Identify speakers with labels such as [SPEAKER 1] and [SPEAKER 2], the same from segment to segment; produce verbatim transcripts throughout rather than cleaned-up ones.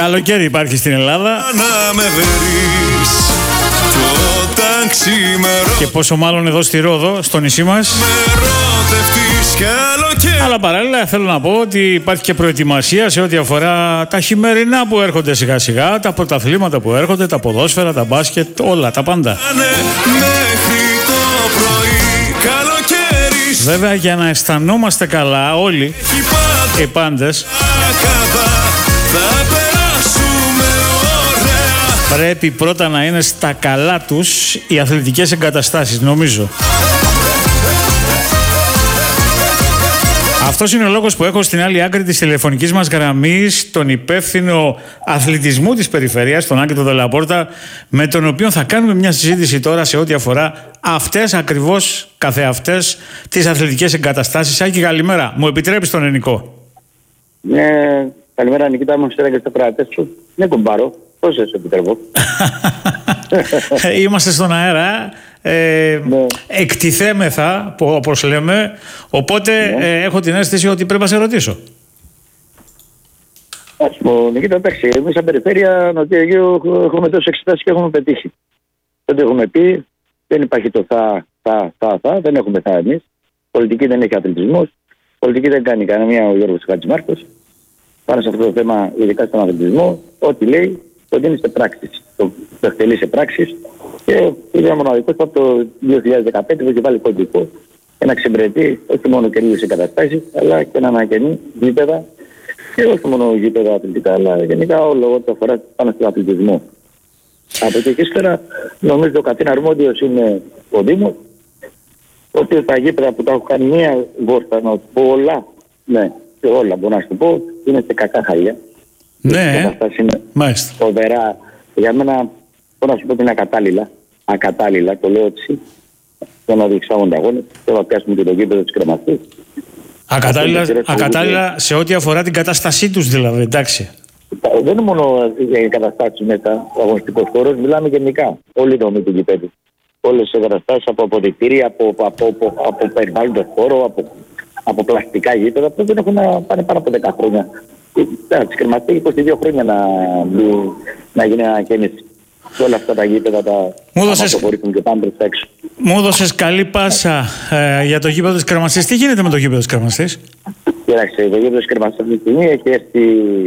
[SPEAKER 1] Καλοκαίρι υπάρχει στην Ελλάδα.
[SPEAKER 2] Να με βρεις όταν ξημερώ.
[SPEAKER 1] Και πόσο μάλλον εδώ στη Ρόδο, στο νησί μας.
[SPEAKER 2] Με ερωτευτείς καλοκαίρι.
[SPEAKER 1] Αλλά παράλληλα θέλω να πω ότι υπάρχει και προετοιμασία σε ό,τι αφορά τα χειμερινά που έρχονται σιγά σιγά, τα πρωταθλήματα που έρχονται, τα ποδόσφαιρα, τα μπάσκετ, όλα, τα πάντα.
[SPEAKER 2] Μέχρι το πρωί καλοκαίρι.
[SPEAKER 1] Βέβαια, για να αισθανόμαστε καλά όλοι οι πάντες,
[SPEAKER 2] θα περάσουμε ωραία.
[SPEAKER 1] πρέπει πρώτα να είναι στα καλά τους οι αθλητικές εγκαταστάσεις, νομίζω. Αυτός είναι ο λόγος που έχω στην άλλη άκρη της τηλεφωνικής μας γραμμής τον υπεύθυνο αθλητισμού της περιφέρειας, τον Άκη τον Δελαπόρτα, με τον οποίο θα κάνουμε μια συζήτηση τώρα σε ό,τι αφορά αυτές ακριβώς καθεαυτές τις αθλητικές εγκαταστάσεις. Άκη, καλημέρα. Μου επιτρέπεις τον Ενικό?
[SPEAKER 3] Ναι, καλημέρα Νικήτα μου, στέλνω και στα πράτε σου. Ναι, κουμπάρω. Πώς σε επιτρέπω?
[SPEAKER 1] Είμαστε στον αέρα. Ε, ναι. Εκτιθέμεθα, όπως λέμε. Οπότε ναι. ε, έχω την αίσθηση ότι πρέπει να σε ρωτήσω.
[SPEAKER 3] Ας πω, Νικήτα, εντάξει, εμείς σαν περιφέρεια Νοτιού Αιγαίου έχουμε τόσες εξετάσεις και έχουμε πετύχει. Δεν το έχουμε πει, δεν υπάρχει το θα, θα, θα, θα, δεν έχουμε θα εμείς. Πολιτική δεν έχει αθλητισμός. Πολιτική δεν κάνει κανένα ο Γιώργος Χατζημάρκος. Πάνω σε αυτό το θέμα, ειδικά στον αθλητισμό, ό,τι λέει, το δίνει σε πράξεις. Το, το εκτελεί σε πράξεις. Και είναι μοναδικός που από το δύο χιλιάδες δεκαπέντε έχει βάλει κωδικό. Ένα ξεμπρετή, όχι μόνο καινούριες εγκαταστάσεις, αλλά και να ανακαινεί γήπεδα. Και όχι μόνο γήπεδα αθλητικά, αλλά γενικά όλο ό,τι αφορά πάνω στον αθλητισμό. Από εκεί και ύστερα, νομίζω ο καθήν αρμόδιος είναι ο Δήμος. Ότι τα γήπεδα που τα έχω κάνει μία βόρτα, να πω όλα, ναι, και όλα μπορώ να σου πω, είναι σε κακά χαλιά.
[SPEAKER 1] Ναι,
[SPEAKER 3] είναι
[SPEAKER 1] μάλιστα.
[SPEAKER 3] Φοβερά. Για μένα, μπορώ να σου πω ότι είναι ακατάλληλα. Ακατάλληλα, το λέω έτσι. Δεν να διεξάγονται αγώνες. Θέλω να πιάσουμε και το γήπεδο της Κρεμαστής.
[SPEAKER 1] Ακατάλληλα, ακατάλληλα σε ό,τι αφορά την κατάστασή τους, δηλαδή, εντάξει.
[SPEAKER 3] Δεν είναι μόνο οι καταστάσεις μέσα, ο αγωνιστικός χώρος, μιλάμε γενικά. Όλοι οι δομοί του γηπέδου. Όλες τις εγκαταστάσεις από αποδεικτήρια, από, από, από, από, από περιβάλλοντος χώρο, από, από πλαστικά γήπεδα που δεν έχουν να πάνε πάνω από δέκα χρόνια. Της Κρεμαστή είκοσι δύο χρόνια να, να γίνει ανακαίνιση. Όλα αυτά τα γήπεδα τα αποχωρήσουν και πάνε προς τα έξω.
[SPEAKER 1] Μου έδωσες καλή πάσα ε, για το γήπεδο της Κρεμαστής. Τι γίνεται με το γήπεδο της Κρεμαστής?
[SPEAKER 3] Κοίταξε, το γήπεδο της Κρεμαστής αυτή τη στιγμή έχει έρθει,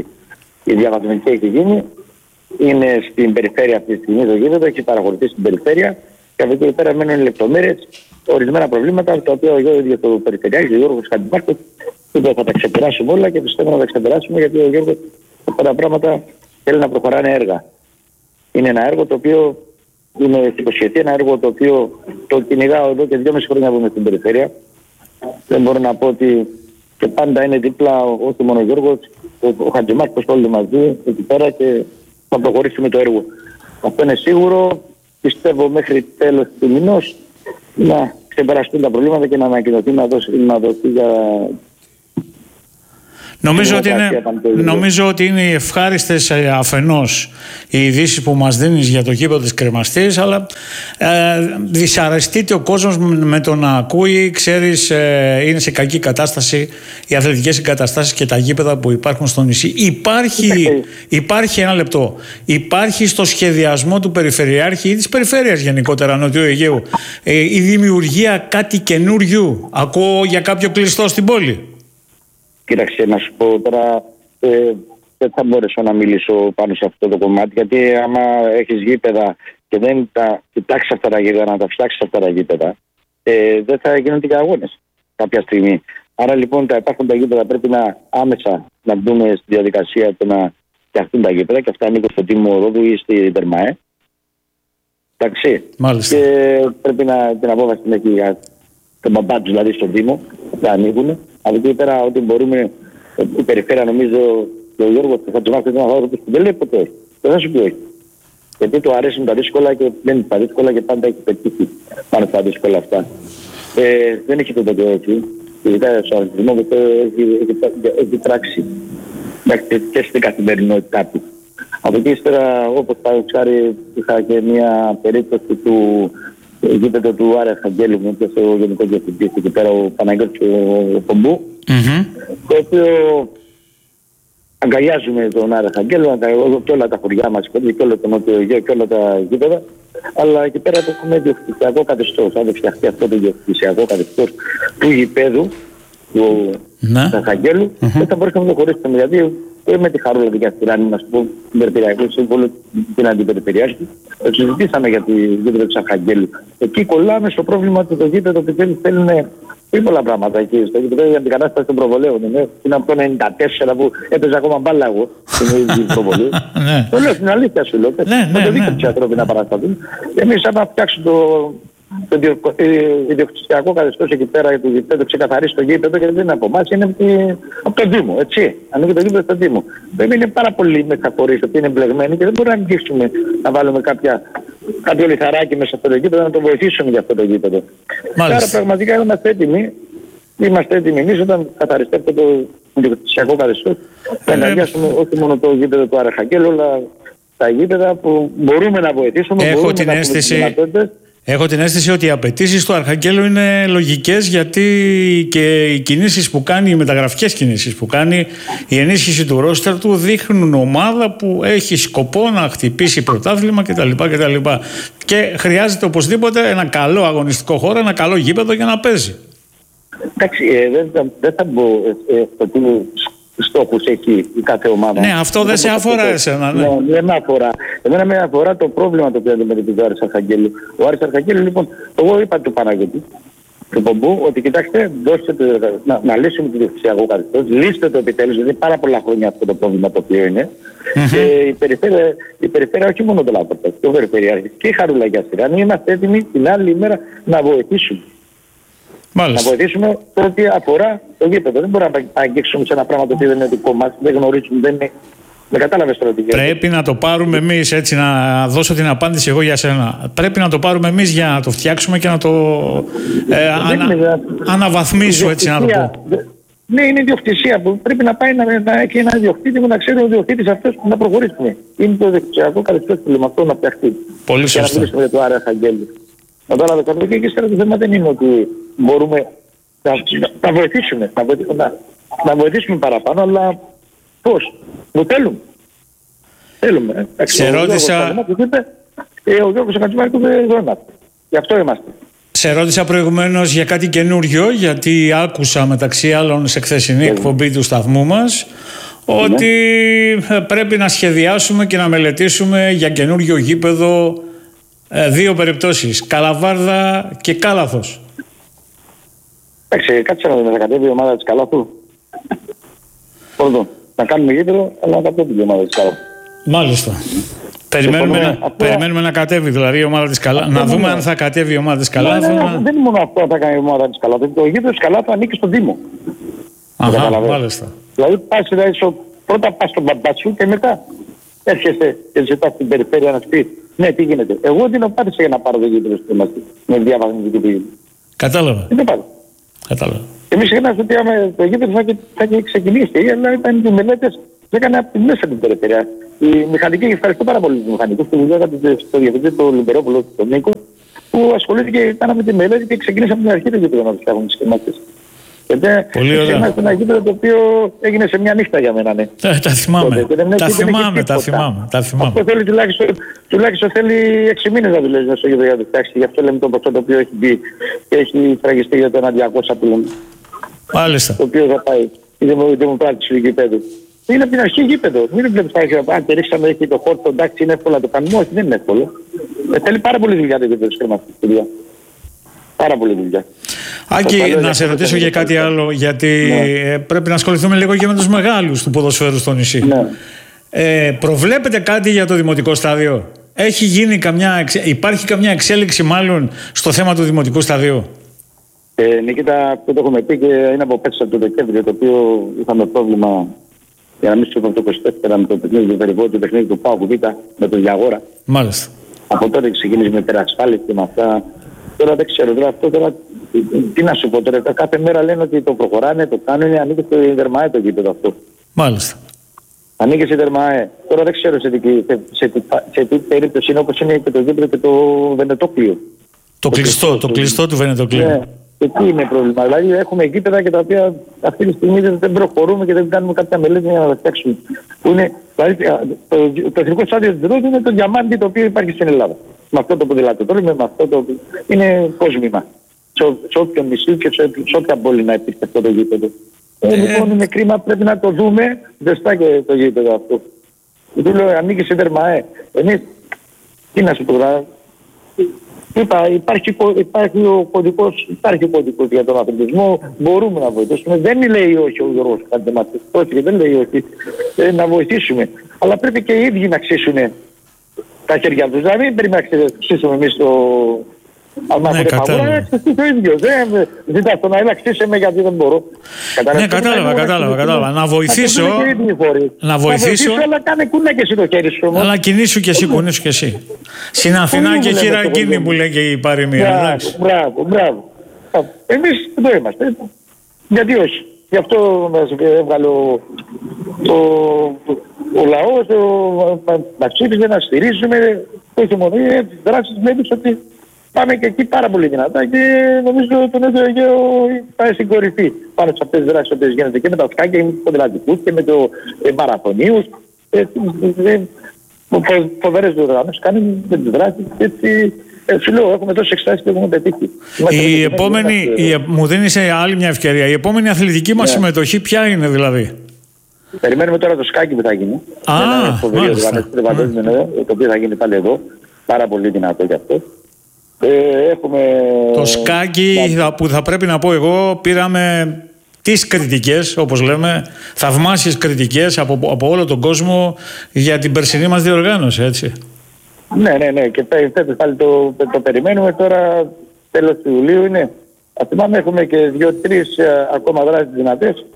[SPEAKER 3] η διαβαθμιστική έχει γίνει. Είναι στην περιφέρεια αυτή τη στιγμή το γήπεδο, έχει παραχωρηθεί στην περιφέρεια. Και από εκεί πέρα μένουν λεπτομέρειες, ορισμένα προβλήματα τα οποία ο ίδιος το περιφερειάρχης, ο Γιώργος Χατζημάρκος, είπε θα τα ξεπεράσουμε όλα και πιστεύω να τα ξεπεράσουμε γιατί ο Γιώργος αυτά τα πράγματα θέλει να προχωράνε έργα. Είναι ένα έργο το οποίο είναι υποσχεθεί, ένα έργο το οποίο το κυνηγάω εδώ και δυόμιση χρόνια που είμαι στην περιφέρεια. Δεν μπορώ να πω ότι και πάντα είναι δίπλα όχι μόνο ο Γιώργος, ο, ο Χατζημάρκος όλοι μαζί εκεί πέρα και θα προχωρήσουμε το έργο. Αυτό είναι σίγουρο. Πιστεύω μέχρι τέλος του μηνός να ξεπεραστούν τα προβλήματα και να ανακοινωθεί να δώσει, να δώσει για...
[SPEAKER 1] Νομίζω ότι, είναι, νομίζω ότι είναι ευχάριστες αφενός οι ειδήσεις που μας δίνεις για το γήπεδο της Κρεμαστής, αλλά ε, δυσαρεστείται ο κόσμος με το να ακούει, ξέρεις, ε, είναι σε κακή κατάσταση οι αθλητικές εγκαταστάσεις και τα γήπεδα που υπάρχουν στο νησί. Υπάρχει, υπάρχει ένα λεπτό, υπάρχει στο σχεδιασμό του Περιφερειάρχη ή της Περιφέρειας γενικότερα Νοτιού Αιγαίου ε, η δημιουργία κάτι καινούριου? Ακούω για κάποιο κλειστό στην πόλη.
[SPEAKER 3] Κοίταξε, να σου πω τώρα, ε, δεν θα μπορέσω να μιλήσω πάνω σε αυτό το κομμάτι, γιατί άμα έχεις γήπεδα και δεν τα κοιτάξεις αυτά τα γήπεδα, να τα φτιάξεις αυτά τα γήπεδα, ε, δεν θα γίνονται και αγώνες κάποια στιγμή. Άρα λοιπόν τα υπάρχοντα γήπεδα πρέπει να άμεσα να μπούμε στη διαδικασία και να φτιαχτούν τα γήπεδα και αυτά ανήκουν στο Δήμο Ρόδου ή στη Δερμαέ. Εντάξει.
[SPEAKER 1] Μάλιστα.
[SPEAKER 3] Και πρέπει να την απόφαση την έχει για τον μπαμπά τους, δηλαδή στον Δήμο, θα ανοίγουν. Από εκεί πέρα, ό,τι μπορούμε, η περιφέρεια νομίζω και ο Γιώργος θα του μάθει ένα χώρο που δεν λέει ποτέ όχι. Δεν θα σου πει όχι. Γιατί του αρέσουν τα δύσκολα και δεν είναι τα δύσκολα και πάντα έχει πετύχει πάνω στα δύσκολα αυτά. Ε, δεν έχει το τέτοιο έτσι. Ειδικά στον αθλητισμό που έχει, έχει, έχει πράξει και στην καθημερινότητά του. Από εκεί ύστερα, όπως παραδείγματος είχα και μια περίπτωση του γήπεδο του Άρη Αρχαγγέλου, μου είπε ο Γενικός Διευθυντής εκεί πέρα, ο Παναγιώτης ο Πομπού, mm-hmm. το οποίο αγκαλιάζουμε τον Άρη Αρχαγγέλου και όλα τα χωριά μας και όλο το Νότιο Αιγαίο και όλα τα γήπεδα. Αλλά εκεί πέρα έχουμε διοκτησιακό καθεστώς. Αν δεν φτιαχτεί αυτό το διοκτησιακό καθεστώς του γηπέδου του Αρχαγγέλου, mm-hmm. δεν θα μπορούσαμε να το χωρίσουμε. Γιατί με τη Χαρούλα και την Αστυράνη, να σου πω, την Περιφερειακή Σύμβολο, την Αντιπεριφερειάρχη, συζητήσαμε για τη γήπεδο του Αρχαγγέλου. Εκεί κολλάμε στο πρόβλημα ότι το γήπεδο που θέλουν πριν πολλά πράγματα εκεί. Στο γήπεδο για την κατάσταση των προβολέων. Είναι από το ενενήντα τέσσερα που έπαιζε ακόμα μπάλα εγώ στην προβολή. Το λέω στην αλήθεια σου λέω. Με το δίκιο του ανθρώπου να παρασταθούν. Εμείς, άμα φτιάξουν το. Το ιδιοκτησιακό καθεστώς εκεί πέρα του γηπέδου, ξεκαθαρίσει το γήπεδο, γιατί δεν είναι από εμάς, είναι από τον Δήμο. Έτσι. Ανοίγει το γήπεδο στον Δήμο. Δεν είναι πάρα πολύ μεταφορείς ότι είναι εμπλεγμένοι και δεν μπορούμε να αγγίξουμε να βάλουμε κάποια, κάποιο λιθαράκι μέσα στο γήπεδο να το βοηθήσουμε για αυτό το γήπεδο. Άρα πραγματικά είμαστε έτοιμοι. Είμαστε έτοιμοι εμείς όταν καθαριστεί αυτό το ιδιοκτησιακό καθεστώς να ενεργειάσουμε όχι μόνο το γήπεδο του Αρχαγγέλου, αλλά τα γήπεδα που μπορούμε να βοηθήσουμε.
[SPEAKER 1] Έχω την αίσθηση. Έχω την αίσθηση ότι οι απαιτήσεις του Αρχαγγέλου είναι λογικές, γιατί και οι κινήσεις που κάνει, οι μεταγραφικές κινήσεις που κάνει, η ενίσχυση του ρόστερ του δείχνουν ομάδα που έχει σκοπό να χτυπήσει πρωτάθλημα κτλ. κτλ. Και χρειάζεται οπωσδήποτε ένα καλό αγωνιστικό χώρο, ένα καλό γήπεδο για να παίζει.
[SPEAKER 3] Εντάξει, ε, δεν, δεν θα μπω στο τι στόχους έχει η κάθε ομάδα.
[SPEAKER 1] Ναι, αυτό δεν, δεν σε αφορά εσένα. Ναι,
[SPEAKER 3] ναι, δεν με αφορά. Εμένα με αφορά το πρόβλημα το οποίο αντιμετωπίζει ο Άρης Αρχαγγέλου. Ο Άρης Αρχαγγέλου, λοιπόν, εγώ είπα του Παναγιώτη, του Πομπού, ότι κοιτάξτε, δώστε το, να, να λύσουμε το διοκτησιακό καθεστώς, λύστε το επιτέλους, γιατί είναι πάρα πολλά χρόνια αυτό το πρόβλημα το οποίο είναι. Mm-hmm. Και η περιφέρεια, η περιφέρεια, όχι μόνο το Λάπορτα, και ο Περιφερειάρχης και η Χαρούλα για Αστυράνη, είμαστε έτοιμοι την άλλη ημέρα να βοηθήσουμε. Μάλιστα. Να βοηθήσουμε το ότι αφορά το γήπεδο. Δεν μπορούμε να αγγίξουμε σε ένα πράγμα το οποίο δεν είναι δικό μας, δεν γνωρίζουμε, δεν είναι. Δεν κατάλαβες τώρα τι γίνεται.
[SPEAKER 1] Πρέπει να το πάρουμε εμείς, έτσι, να δώσω την απάντηση εγώ για σένα. Πρέπει να το πάρουμε εμείς για να το φτιάξουμε και να το ε, ανα, είναι, αναβαθμίσουμε, έτσι να το πω.
[SPEAKER 3] Ναι, είναι ιδιοκτησία που πρέπει να πάει να, να έχει ένα ιδιοκτήτη που να ξέρει ο ιδιοκτήτης αυτός που να προχωρήσουμε. Είναι το ιδιοκτησιακό καθεστώς που λέμε αυτό να φτιαχτεί.
[SPEAKER 1] Πολύ σωστά.
[SPEAKER 3] Για να μιλήσουμε για το Άρη Αρχαγγέλου. Να το αναδεχθούμε και ύστερα το θέμα δεν είναι ότι μπορούμε να, να βοηθήσουμε, να βοηθήσουμε, να, να βοηθήσουμε παραπάνω, αλλά πώς, το θέλουμε. Θέλουμε. Ε.
[SPEAKER 1] Σε ρώτησα...
[SPEAKER 3] Ε, ο Γιώργος Χατζημάρκος δεν ζώνα. Γι' αυτό είμαστε.
[SPEAKER 1] Σε ρώτησα προηγουμένως για κάτι καινούριο, γιατί άκουσα μεταξύ άλλων σε χθεσινή εκπομπή του σταθμού μας ότι ναι. πρέπει να σχεδιάσουμε και να μελετήσουμε για καινούριο γήπεδο δύο περιπτώσεις, Καλαβάρδα και Κάλαθος.
[SPEAKER 3] Εντάξει, κάτσε να δούμε, θα κατέβει η ομάδα της Καλάθου. Πρώτον, να κάνουμε γήπεδο, αλλά να κατέβει η ομάδα της Καλάθου.
[SPEAKER 1] Μάλιστα. Περιμένουμε, να, αυτό... περιμένουμε να κατέβει δηλαδή η ομάδα της Καλάθου. Να δούμε αν θα κατέβει η ομάδα της Καλάθου.
[SPEAKER 3] Ναι, ναι, ναι, δεν είναι μόνο αυτό θα κάνει η ομάδα της Καλάθου. Το γήπεδο της Καλάθου ανήκει στον Δήμο.
[SPEAKER 1] Αχα, μάλιστα.
[SPEAKER 3] Δηλαδή πας, δηλαδή, πρώτα πας στον μπαμπά σου και μετά έρχεσαι και ζητάς την περιφέρεια να σου πει ναι, τι γίνεται. Εγώ την απάντησα για να πάρω το γήπεδο στο είμαστε. Με διαβαθμιστική πηγή.
[SPEAKER 1] Κατάλαβα.
[SPEAKER 3] Δεν πάρω.
[SPEAKER 1] Κατάλαβα.
[SPEAKER 3] Εμείς είχαμε ότι το γήπεδο θα είχε ξεκινήσει, αλλά ήταν οι μελέτες, έκανα από τη μέσα την περιφέρεια. Οι μηχανικοί, ευχαριστώ πάρα πολύ τους μηχανικούς που δουλεύατε στο διευθυντή του Λιμπερόπουλο, τον Νίκο, που ασχολήθηκε, κάναμε τη μελέτη και ξεκινήσαμε την αρχή το γήπεδο να το φτιάχνουμε τις σχημάτες.
[SPEAKER 1] Πολύ ωραία.
[SPEAKER 3] Είμαστε ένα γήπεδο το οποίο έγινε σε μια νύχτα για μένα, ναι.
[SPEAKER 1] Τα, τα θυμάμαι. Τα θυμάμαι, τα θυμάμαι, τα θυμάμαι.
[SPEAKER 3] Αυτό θέλει τουλάχιστον, τουλάχιστον θέλει έξι μήνες να δουλεύει στο γήπεδο για το φτιάξει. Γι' αυτό λέμε το ποσό το οποίο έχει μπει και έχει τραγιστεί για το ένα διακόσια που λέμε.
[SPEAKER 1] Μάλιστα.
[SPEAKER 3] Το οποίο θα πάει η δημοπράτηση του γήπεδου. Είναι από την αρχή γήπεδο. Μην βλέπει τα αν και ρίξαμε εκεί το χώρο, εντάξει είναι εύκολο να το κάνουμε. Όχι, δεν είναι εύκολο. Ε, θέλει πάρα πολύ δουλειά το γήπεδο τη κρεματική. Πάρα πολύ δουλειά.
[SPEAKER 1] Άκη, να σε ρωτήσω για κάτι άλλο, γιατί ναι. πρέπει να ασχοληθούμε λίγο και με τους μεγάλους του ποδοσφαίρου στο νησί. Ναι. Ε, προβλέπετε κάτι για το δημοτικό στάδιο? Έχει γίνει καμιά, υπάρχει καμιά εξέλιξη μάλλον στο θέμα του δημοτικού σταδίου?
[SPEAKER 3] Ε, Νικήτα, αυτό το έχουμε πει και είναι από πέρσι από το Δεκέμβριο, το οποίο είχαμε πρόβλημα, για να μην σου πω το είκοσι τέσσερα, με το παιχνίδι του Βερβό, το παιχνίδι του Πάου Κουβίτα, με τον Διαγόρα.
[SPEAKER 1] Μάλιστα.
[SPEAKER 3] Από τότε ξεκίνησε με υπερασφάλιση και με αυτά. Τώρα δεν ξέρω, τώρα αυτό τώρα, τι να σου πω τώρα, κάθε μέρα λένε ότι το προχωράνε, το κάνουν, ανήκει στο Ινδερμαέ το γήπεδο αυτό.
[SPEAKER 1] Μάλιστα.
[SPEAKER 3] Ανήκει στο Ινδερμαέ. Τώρα δεν ξέρω σε τι, σε, σε, σε τι περίπτωση είναι, όπως είναι και το γήπεδο και το Βενετόκλειο.
[SPEAKER 1] Το, το κλειστό, το κλειστό του Βενετοκλείου.
[SPEAKER 3] Ναι, Εκεί είναι πρόβλημα. Δηλαδή έχουμε γήπεδα και τα οποία αυτή τη στιγμή δεν προχωρούμε και δεν κάνουμε κάποια μελέτη για να τα φτιάξουμε. Που είναι, δηλαδή, το, το εθνικό στάδιο της Ρόδου είναι το διαμάντι το οποίο υπάρχει στην Ελλάδα. Με αυτό το ποδηλάτο. Τώρα με αυτό το. Είναι κόσμημα. Σε, σε όποιο νησί και σε, σε όποια πόλη να υπάρχει αυτό το γήπεδο. Ε, ε, λοιπόν, είναι κρίμα, πρέπει να το δούμε ζεστά και το γήπεδο αυτό. Του λέω, ανήκει σε ΤΕΡΜΑΕ. Εμείς, τι να σου πω τώρα. Είπα, υπάρχει, υπάρχει ο κωδικός, υπάρχει ο κωδικός για τον αθλητισμό, μπορούμε να βοηθήσουμε. Δεν λέει όχι ο Γιώργος Καντεμάτης, όχι, δεν λέει όχι, ε, να βοηθήσουμε. Αλλά πρέπει και οι ίδιοι να ξύσουν τα χέρια τους. Δηλαδή δεν πρέπει να ξύσουμε εμείς το... Αλλά
[SPEAKER 1] ναι, κατάλαβα.
[SPEAKER 3] Να ξύσουμε το ίδιο. Δεν ζητάς το να έλα ξύσε με γιατί δεν μπορώ.
[SPEAKER 1] Ναι, κατάλαβα, κατάλαβα, κατάλαβα. Να βοηθήσω, να βοηθήσω,
[SPEAKER 3] αλλά κάνε κούνε και εσύ το χέρι σου.
[SPEAKER 1] Αλλά κινήσου και εσύ, κουνήσου και εσύ. Στην Αθηνά και χείρα εκείνη που λέγε η παροιμία.
[SPEAKER 3] Μπράβο, μπράβο. Εμείς εδώ είμαστε. Γιατί όχι. Γι' αυτό μας έβγαλε ο, ο, ο λαός να ψήφιζε, να στηρίζουμε. Όχι μόνο, τις δράσεις βλέπεις ότι πάμε και εκεί πάρα πολύ δυνατά και νομίζω το Νότιο Αιγαίο πάει στην κορυφή πάνω σε αυτές τις δράσεις που γίνονται και με τα σκάκια και με τους ποδηλατικούς και με το ε, μαραθωνίους. Ε, ε, φοβερές διοργανώσεις κάνουμε με τις δράσεις και έτσι. Ε, σου λέω, έχουμε τόσες εξετάσεις και έχουμε πετύχει.
[SPEAKER 1] Η επόμενη, η, μου δίνεις άλλη μια ευκαιρία. Η επόμενη αθλητική μας yeah. συμμετοχή ποια είναι δηλαδή?
[SPEAKER 3] Περιμένουμε τώρα το σκάκι που θα γίνει.
[SPEAKER 1] Α, μάλιστα.
[SPEAKER 3] Το οποίο θα γίνει πάλι εδώ. Πάρα πολύ δυνατό γι' αυτό. Ε, έχουμε...
[SPEAKER 1] Το σκάκι θα, που θα πρέπει να πω εγώ, πήραμε τις κριτικές, όπως λέμε, θαυμάσιες κριτικές από, από όλο τον κόσμο για την περσινή μας διοργάνωση, έτσι.
[SPEAKER 3] Ναι, ναι, ναι. Και φέτος πάλι το, το, το περιμένουμε. Τώρα τέλος του Ιουλίου είναι. Ας θυμάμαι έχουμε και δύο-τρεις ε, ακόμα δράσεις δυνατές.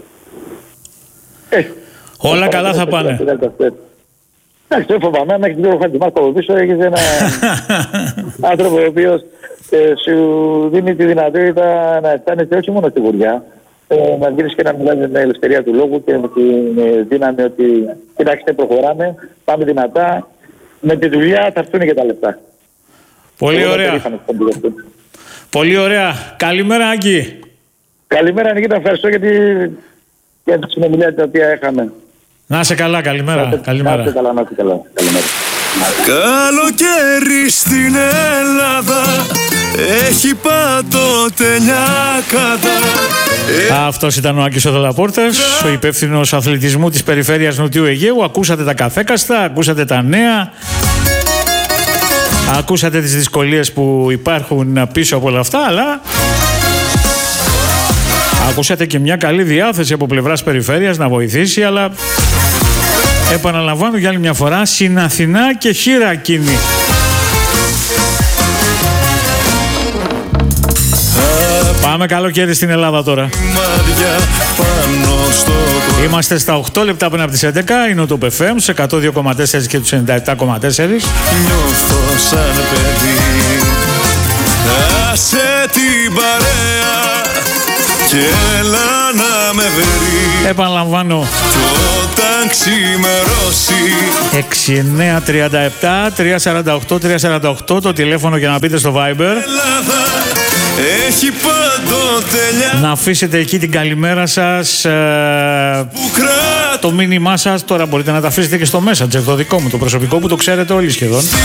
[SPEAKER 3] Ε,
[SPEAKER 1] όλα καλά θα πάνε.
[SPEAKER 3] Εντάξει, δεν φοβάμαι. Μέχρι την Γιώργο Χατζημάρκο από πίσω έχεις ένα άνθρωπο ο οποίος ε, σου δίνει τη δυνατότητα να αισθάνεσαι όχι μόνο σιγουριά, ε, να βγεις και να μιλάς με την ελευθερία του λόγου και με τη δύναμη ότι κοιτάξτε, προχωράμε, πάμε δυνατά. Με τη δουλειά θα έρθουν και τα λεπτά.
[SPEAKER 1] Πολύ ωραία. Πολύ ωραία. Καλημέρα, Άκη.
[SPEAKER 3] Καλημέρα, Νικήτα. Ευχαριστώ για τη, για τη συνομιλία την οποία είχαμε.
[SPEAKER 1] Να είσαι καλά. Καλημέρα.
[SPEAKER 3] Να
[SPEAKER 1] καλημέρα.
[SPEAKER 3] Να είσαι καλά, να είσαι καλά. Καλημέρα.
[SPEAKER 2] Καλοκαίρι στην Ελλάδα έχει πάντοτε λιακάδα.
[SPEAKER 1] Αυτός ήταν ο Άκης ο Δελαπόρτας, ο υπεύθυνος αθλητισμού της περιφέρειας Νοτιού Αιγαίου. Ακούσατε τα καθέκαστα, ακούσατε τα νέα, ακούσατε τις δυσκολίες που υπάρχουν πίσω από όλα αυτά, αλλά ακούσατε και μια καλή διάθεση από πλευράς περιφέρειας να βοηθήσει, αλλά επαναλαμβάνω για άλλη μια φορά, στην Αθηνά και χείρα εκείνη. Πάμε καλοκαίρι στην Ελλάδα τώρα. Είμαστε στα οκτώ λεπτά πριν από τις έντεκα. Είναι το εφ εμ σε εκατό δύο κόμμα τέσσερα και τους ενενήντα επτά κόμμα τέσσερα.
[SPEAKER 2] Νιώθω σαν παιδί. Άσε την παρέα και έλα να με βρει.
[SPEAKER 1] Επαναλαμβάνω.
[SPEAKER 2] Όταν ξημερώσει
[SPEAKER 1] έξι εννιά τρία επτά τρία τέσσερα οκτώ τρία τέσσερα οκτώ το τηλέφωνο για να μπείτε στο Viber.
[SPEAKER 2] Ελλάδα έχει πάντοτε.
[SPEAKER 1] Να αφήσετε εκεί την καλημέρα σας, ε, το μήνυμά σας. Τώρα μπορείτε να τα αφήσετε και στο Messenger, το δικό μου, το προσωπικό που το ξέρετε όλοι σχεδόν.